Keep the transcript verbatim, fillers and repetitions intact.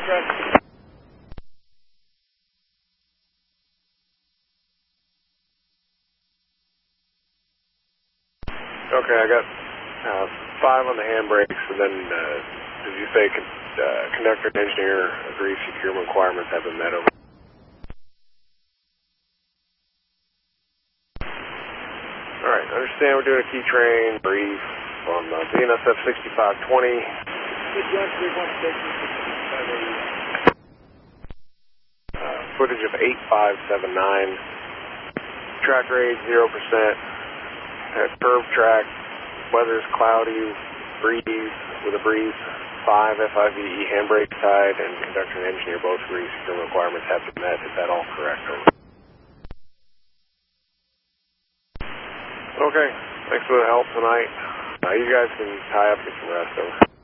Okay, I got uh, five on the handbrakes, and then uh, did you say con uh, conductor and engineer agree secure requirements have been met over? All right, understand we're doing a key train brief on uh, B N S F sixty-five twenty. Uh, footage of eight five seven nine. Track grade zero percent. At curved track, weather's cloudy, breeze with a breeze, five F I V E handbrake side, and conductor and engineer both agree secure requirements have been met. Is that all correct? Okay, thanks for the help tonight. Uh, you guys can tie up, get some rest over.